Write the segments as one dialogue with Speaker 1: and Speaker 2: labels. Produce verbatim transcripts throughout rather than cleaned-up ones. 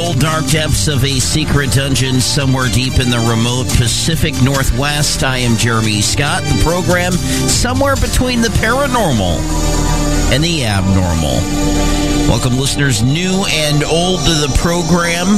Speaker 1: cold, dark depths of a secret dungeon somewhere deep in the remote Pacific Northwest. I am Jeremy Scott. The program somewhere between the paranormal and the abnormal. Welcome, listeners new and old, to the program.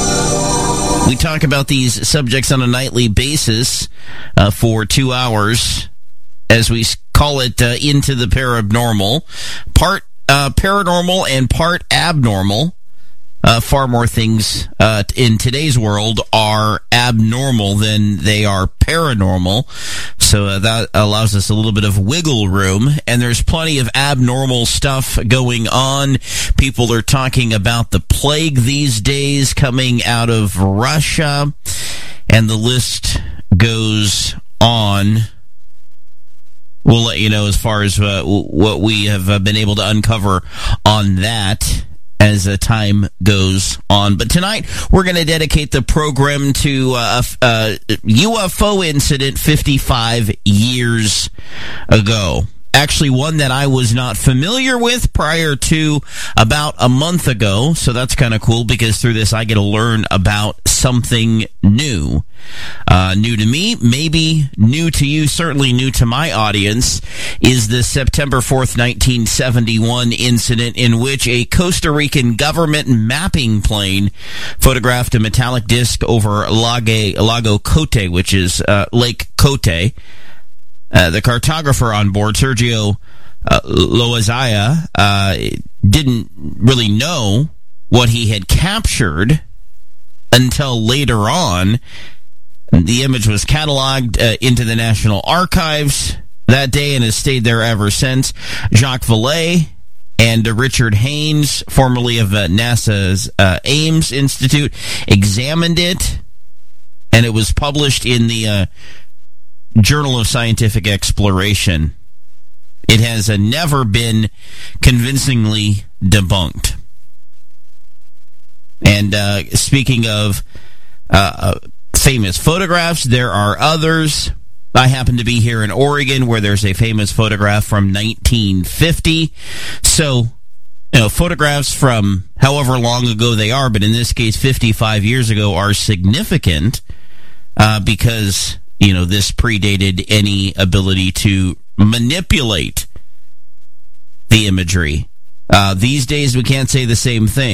Speaker 1: We talk about these subjects on a nightly basis uh, for two hours, as we call it, uh, Into the Paranormal. Part uh, paranormal and part abnormal. Uh, far more things uh, in today's world are abnormal than they are paranormal. So uh, that allows us a little bit of wiggle room. And there's plenty of abnormal stuff going on. People are talking about the plague these days coming out of Russia. And the list goes on. We'll let you know as far as uh, what we have uh, been able to uncover on that as uh, time goes on. But tonight, we're going to dedicate the program to uh, a, a U F O incident fifty-five years ago. Actually, one that I was not familiar with prior to about a month ago. So that's kind of cool, because through this, I get to learn about something new. Uh, new to me, maybe new to you, certainly new to my audience, is the September fourth, nineteen seventy-one incident in which a Costa Rican government mapping plane photographed a metallic disc over Lago, Lago Cote, which is uh, Lake Cote. Uh, the cartographer on board, Sergio uh, Loazaya, uh, didn't really know what he had captured until later on. The image was cataloged uh, into the National Archives that day and has stayed there ever since. Jacques Vallée and uh, Richard Haynes, formerly of uh, NASA's uh, Ames Institute, examined it, and it was published in the uh, Journal of Scientific Exploration. It has uh, never been convincingly debunked. And uh, speaking of uh, famous photographs, there are others. I happen to be here in Oregon, where there's a famous photograph from nineteen fifty. So, you know, photographs from however long ago they are, but in this case, fifty-five years ago, are significant uh, because, you know, this predated any ability to manipulate the imagery. Uh, these days, we can't say the same thing.